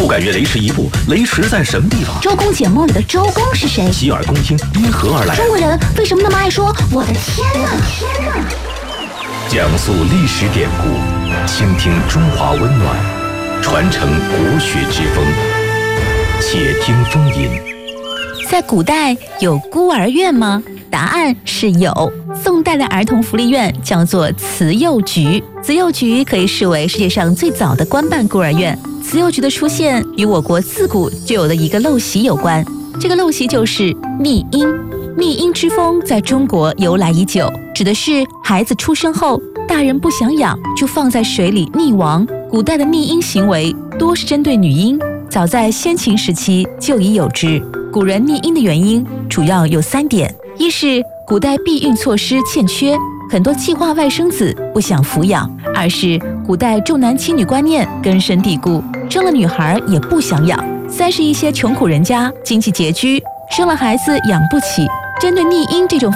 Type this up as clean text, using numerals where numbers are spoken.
不敢越雷池一步，雷池在什么地方？ 周公解梦里的周公是谁？ 洗耳恭听，因何而来？ 中国人为什么那么爱说我的天哪？ 讲述历史典故，倾听中华温暖，传承国学之风。且听风吟。 在古代有孤儿院吗？答案是有。宋代的儿童福利院叫做慈幼局，慈幼局可以视为世界上最早的官办孤儿院。慈幼局的出现与我国自古就有的一个陋习有关，这个陋习就是溺婴。溺婴之风在中国由来已久，指的是孩子出生后，大人不想养，就放在水里溺亡。古代的溺婴行为多是针对女婴，早在先秦时期就已有之。古人溺婴的原因主要有3点：一是古代避孕措施欠缺，很多计划外生子不想抚养；二是古代重男轻女观念根深蒂固，生了女孩也不想养；三是一些穷苦人家经济拮据，生了孩子养不起。针对溺婴这种